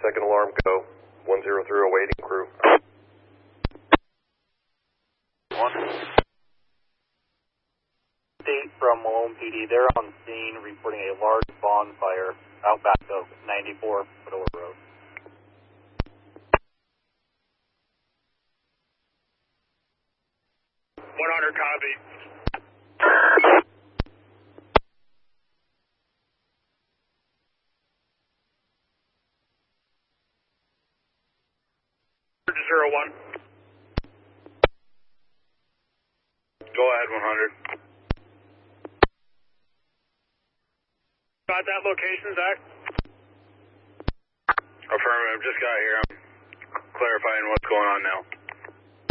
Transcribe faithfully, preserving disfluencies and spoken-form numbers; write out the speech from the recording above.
second alarm, go. one zero three awaiting crew. One. State from Malone P D, they're on scene reporting a large bonfire out back of ninety-four Padilla Road. one hundred copy. zero one. Go ahead, one hundred. Got that location, Zach? Affirmative, just got here. I'm clarifying what's going on now.